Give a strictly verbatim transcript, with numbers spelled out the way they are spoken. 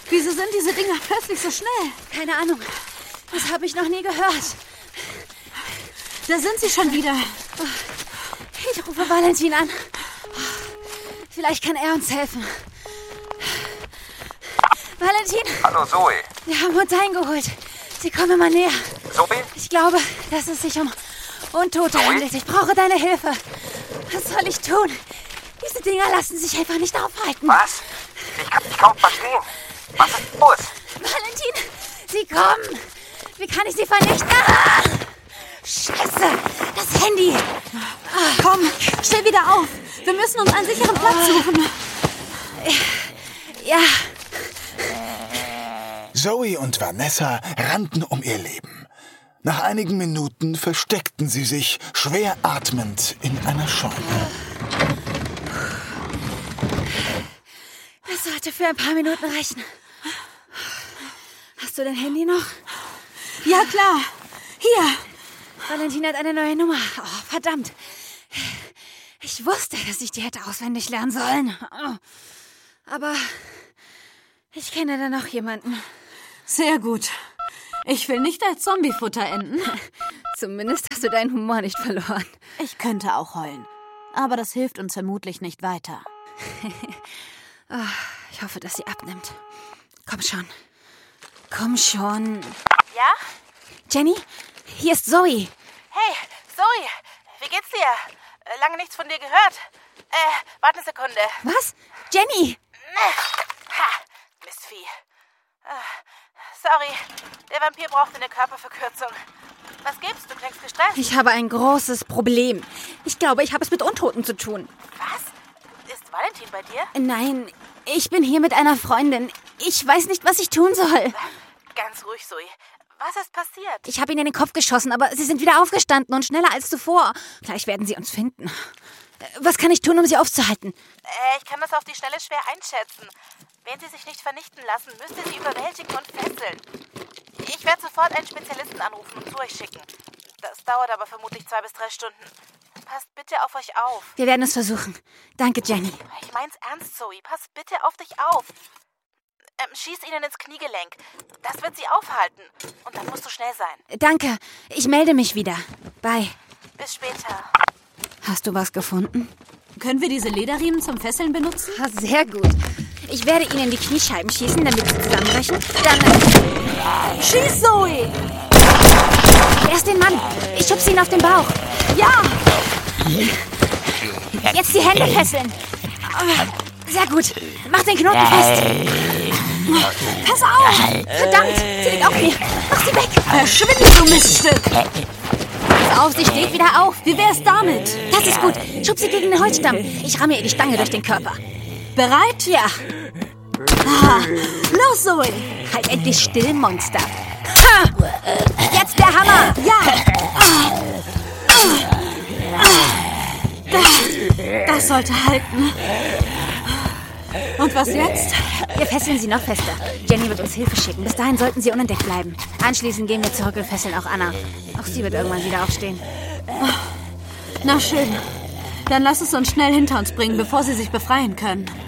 Wieso sind diese Dinger plötzlich so schnell? Keine Ahnung. Das habe ich noch nie gehört. Da sind sie schon wieder. Ich rufe Valentin an. Vielleicht kann er uns helfen. Valentin? Hallo, Zoe. Wir haben uns eingeholt. Sie kommen immer näher. Zoe? Ich glaube, dass es sich um Untote Zoe? handelt. Ich brauche deine Hilfe. Was soll ich tun? Diese Dinger lassen sich einfach nicht aufhalten. Was? Ich kann dich kaum verstehen. Was ist los? Valentin, sie kommen. Wie kann ich sie vernichten? Ah! Scheiße, das Handy. Ah, komm, steh wieder auf. Wir müssen uns einen sicheren Platz suchen. Ja. Zoe und Vanessa rannten um ihr Leben. Nach einigen Minuten versteckten sie sich, schwer atmend, in einer Scheune. Das sollte für ein paar Minuten reichen. Hast du dein Handy noch? Ja, klar. Hier. Valentin hat eine neue Nummer. Oh, verdammt. Ich wusste, dass ich die hätte auswendig lernen sollen. Aber ich kenne da noch jemanden. Sehr gut. Ich will nicht als Zombiefutter enden. Zumindest hast du deinen Humor nicht verloren. Ich könnte auch heulen. Aber das hilft uns vermutlich nicht weiter. Oh, ich hoffe, dass sie abnimmt. Komm schon. Komm schon. Ja? Jenny, hier ist Zoe. Hey, Zoe, wie geht's dir? Äh, Lange nichts von dir gehört. Äh, warte eine Sekunde. Was? Jenny! Ha, Mistvieh. Äh, sorry, der Vampir braucht eine Körperverkürzung. Was gibt's? Du klingst gestresst. Ich habe ein großes Problem. Ich glaube, ich habe es mit Untoten zu tun. Was? Ist Valentin bei dir? Nein, ich bin hier mit einer Freundin. Ich weiß nicht, was ich tun soll. Ganz ruhig, Zoe. Was ist passiert? Ich habe ihnen in den Kopf geschossen, aber sie sind wieder aufgestanden und schneller als zuvor. Gleich werden sie uns finden. Was kann ich tun, um sie aufzuhalten? Äh, ich kann das auf die Schnelle schwer einschätzen. Wenn sie sich nicht vernichten lassen, müsst ihr sie überwältigen und fesseln. Ich werde sofort einen Spezialisten anrufen und zu euch schicken. Das dauert aber vermutlich zwei bis drei Stunden. Passt bitte auf euch auf. Wir werden es versuchen. Danke, Jenny. Ich mein's ernst, Zoe. Pass bitte auf dich auf. Ähm, schieß ihnen ins Kniegelenk. Das wird sie aufhalten. Und dann musst du schnell sein. Danke. Ich melde mich wieder. Bye. Bis später. Hast du was gefunden? Können wir diese Lederriemen zum Fesseln benutzen? Ah, sehr gut. Ich werde ihnen in die Kniescheiben schießen, damit sie zusammenbrechen. Dann... Schieß, Zoe! Erst den Mann. Ich schubse ihn auf den Bauch. Ja! Jetzt die Hände fesseln. Sehr gut. Mach den Knoten fest. Pass auf! Verdammt, sie liegt auf mir. Mach sie weg. Verschwinde, du Miststück! Pass auf, sie steht wieder auf. Wie wär's damit? Das ist gut. Schub sie gegen den Holzstamm. Ich ramme ihr die Stange durch den Körper. Bereit? Ja. Ah, los, Zoe! Halt endlich still, Monster. Ha! Jetzt der Hammer. Ja! Das sollte halten. Und was jetzt? Wir fesseln sie noch fester. Jenny wird uns Hilfe schicken. Bis dahin sollten sie unentdeckt bleiben. Anschließend gehen wir zurück und fesseln auch Anna. Auch sie wird irgendwann wieder aufstehen. Na schön. Dann lass es uns schnell hinter uns bringen, bevor sie sich befreien können.